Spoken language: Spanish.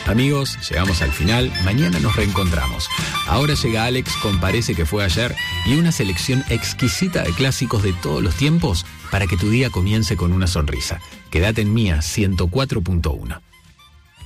Amigos, llegamos al final, mañana nos reencontramos. Ahora llega Alex con Parece que fue ayer y una selección exquisita de clásicos de todos los tiempos para que tu día comience con una sonrisa. Quédate en Mía 104.1.